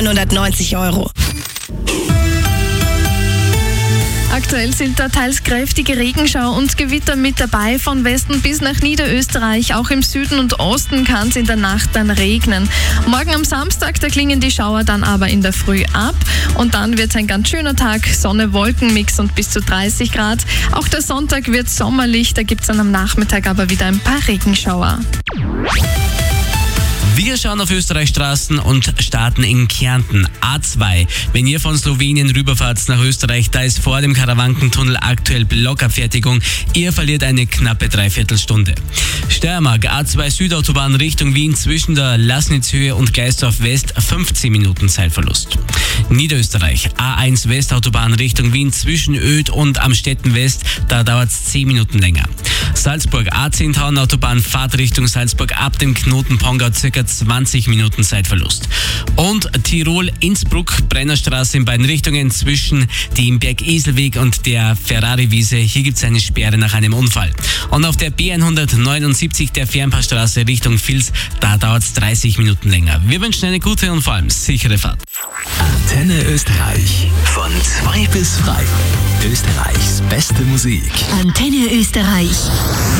190 €. Aktuell sind da teils kräftige Regenschauer und Gewitter mit dabei, von Westen bis nach Niederösterreich. Auch im Süden und Osten kann es in der Nacht dann regnen. Morgen am Samstag, da klingen die Schauer dann aber in der Früh ab. Und dann wird es ein ganz schöner Tag, Sonne-Wolken-Mix und bis zu 30 Grad. Auch der Sonntag wird sommerlich, da gibt es dann am Nachmittag aber wieder ein paar Regenschauer. Wir schauen auf Österreichstraßen und starten in Kärnten. A2. Wenn ihr von Slowenien rüberfahrt nach Österreich, da ist vor dem Karawankentunnel aktuell Blockabfertigung. Ihr verliert eine knappe Dreiviertelstunde. Steiermark, A2 Südautobahn Richtung Wien zwischen der Laßnitzhöhe und Geisdorf West, 15 Minuten Zeitverlust. Niederösterreich, A1 Westautobahn Richtung Wien zwischen Öd und Amstetten West, da dauert es 10 Minuten länger. Salzburg, A10 Autobahn Fahrt Richtung Salzburg ab dem Knoten Pongau ca. 20 Minuten Zeitverlust. Und Tirol, Innsbruck, Brennerstraße in beiden Richtungen zwischen dem Berg-Eselweg und der Ferrari-Wiese. Hier gibt es eine Sperre nach einem Unfall. Und auf der B179, der Fernpassstraße Richtung Vils, da dauert es 30 Minuten länger. Wir wünschen eine gute und vor allem sichere Fahrt. Antenne Österreich. Von 2 bis 3. Österreichs beste Musik. Antenne Österreich.